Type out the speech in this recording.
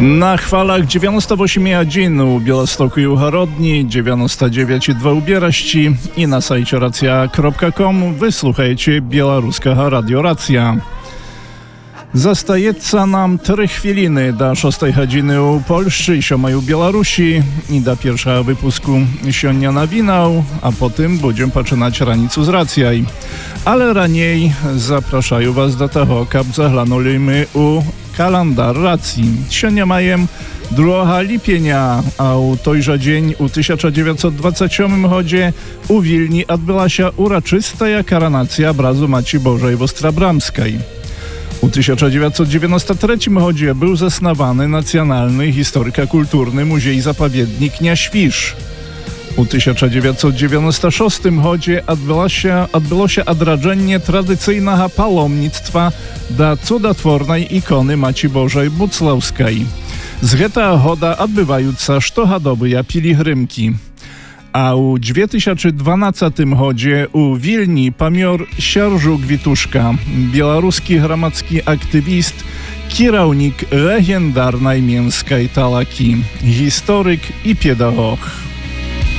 На хвалах 98,1 у Białegostoku i Ucharodni, 99,2 u Bieraści i na sajcie racja.com wysłuchajcie Białoruska Radio Racja. Zastajeca nam 3 chwiliny do 6 godziny u Polsce i 7 u Białorusi i do pierwszego wypusku sionia nawinął, a potem będziemy poczynać ranicu z racjaj. Ale raniej zapraszają was do tego, kab zaglanulimy u kalendar racji. Sionia majem 2 lipienia, a u tojże dzień u 1927 chodzie u Wilni odbyła się uroczysta koronacja obrazu Maci Bożej w Ostrabramskiej. U 1993 chodzie był zasnowany Nacjonalny Historyko-Kulturny Muzej Zapowiednik Świsz. U 1996 chodzie odbyło się odradzenie tradycyjnego palomnictwa do cudotwornej ikony Maci Bożej Bucławskiej. Z tego choda odbywająca sztohadowe pielgrzymki. A u 2012 chodzie u Wilni pamior Sierżu Gwituszka, białoruski gromadzki aktywist, kierownik legendarnej mięskiej talaki, historyk i pedagog.